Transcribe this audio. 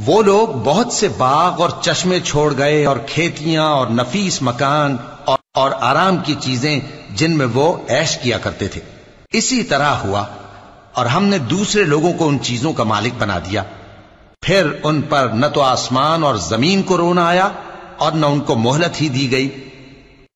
वो लोग बहुत से बाग और चश्मे छोड़ गए और खेतियां और नफीस मकान और आराम की चीजें जिनमें वो ऐश किया करते थे। इसी तरह हुआ और हमने दूसरे लोगों को उन चीजों का मालिक बना दिया। फिर उन पर न तो आसमान और जमीन को रोना आया और न उनको मोहलत ही दी गई